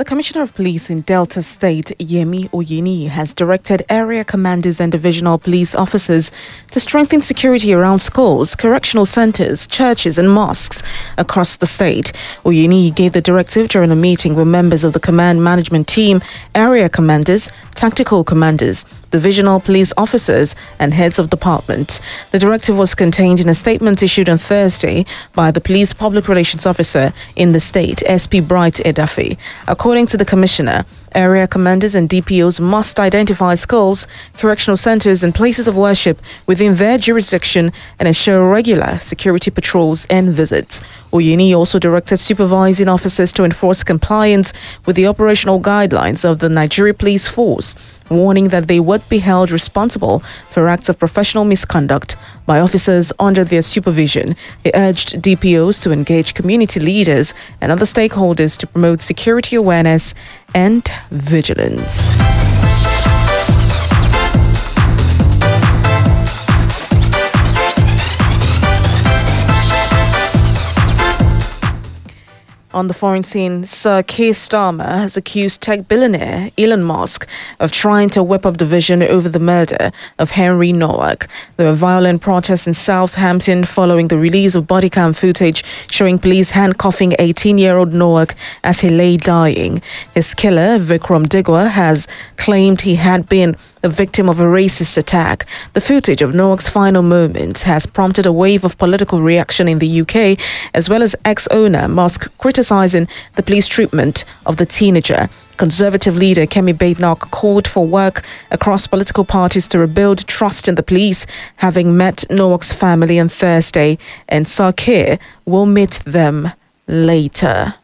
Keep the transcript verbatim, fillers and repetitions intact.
The Commissioner of Police in Delta State, Yemi Oyeni, has directed area commanders and divisional police officers to strengthen security around schools, correctional centers, churches and mosques across the state. Oyeni gave the directive during a meeting with members of the command management team, area commanders, tactical commanders, divisional police officers and heads of department. The directive was contained in a statement issued on Thursday by the police public relations officer in the state, S P Bright Edafe. According to the commissioner, area commanders and D P Os must identify schools, correctional centers and places of worship within their jurisdiction and ensure regular security patrols and visits. Oyeni also directed supervising officers to enforce compliance with the operational guidelines of the Nigeria Police Force, warning that they would be held responsible for acts of professional misconduct by officers under their supervision. He urged D P Os to engage community leaders and other stakeholders to promote security awareness and vigilance. On the foreign scene, Sir Keir Starmer has accused tech billionaire Elon Musk of trying to whip up division over the murder of Henry Nowak. There were violent protests in Southampton following the release of body cam footage showing police handcuffing eighteen-year-old Nowak as he lay dying. His killer, Vikram Digwa, has claimed he had been the victim of a racist attack. The footage of Nowak's final moments has prompted a wave of political reaction in the U K, as well as ex-owner Musk criticising the police treatment of the teenager. Conservative leader Kemi Badenoch called for work across political parties to rebuild trust in the police, having met Nowak's family on Thursday, and Sir Keir will meet them later.